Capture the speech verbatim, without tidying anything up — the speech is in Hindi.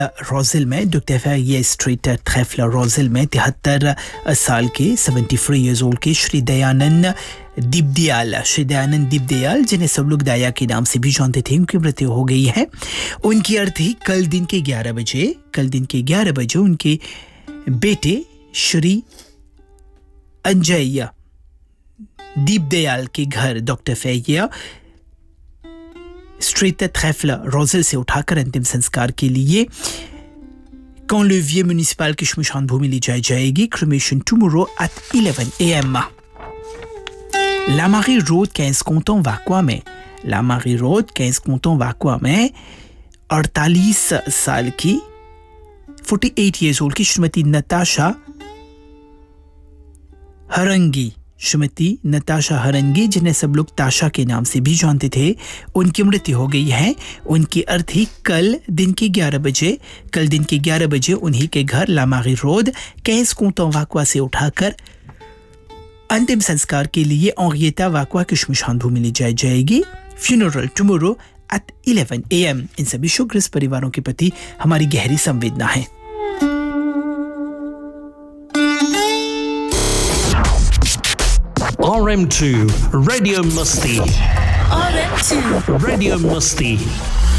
रोजिल में डॉक्टर ये स्ट्रीट थ्रेफला रोजिल में तिहत्तर साल के सेवेंटी थ्री इयर्स ओल्ड के श्री दयानंद दीपदयाल श्री दयानंद दीपदयाल जिन्हें सब लोग दाया के नाम से भी जानते थे, उनकी मृत्यु हो गई है। उनकी अर्थी कल दिन के ग्यारह बजे कल दिन के ग्यारह बजे उनके बेटे श्री अंजय दीपदयाल के घर डॉक्टर फैया स्ट्रीट थ्रेफला रोजिल से उठाकर अंतिम संस्कार के लिए कॉन्लेवियर म्युनिसिपल की श्मशान भूमि ले जाई जाएगी। Cremation tomorrow at eleven A M. लामारी road quinze Canton वाकुआ में लामारी रोड quinze Canton वाकुआ में अड़तालीस साल की अड़तालीस इयर्स ओल्ड की श्रीमती नताशा हरंगी श्रीमती नताशा हरंगी जिन्हें सब लोग ताशा के नाम से भी जानते थे, उनकी मृत्यु हो गई है। उनकी अर्थी कल दिन के ग्यारह बजे कल दिन के ग्यारह बजे उन्हीं के घर लामारी रोड quinze Canton वाकुआ से उठाकर अंतिम संस्कार के लिए औरियता वाकुआ की श्मशान भूमि ले जाई जाएगी। Funeral tomorrow at eleven A M. इन सभी शोकग्रस्त परिवारों के प्रति हमारी गहरी संवेदना है। R M two Radio Musti. R M two Radio Musti.